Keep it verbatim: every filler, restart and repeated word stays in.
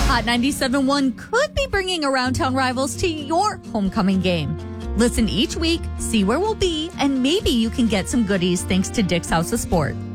Hot ninety-seven point one could be bringing Around Town Rivals to your homecoming game. Listen each week, see where we'll be, and maybe you can get some goodies thanks to Dick's House of Sport.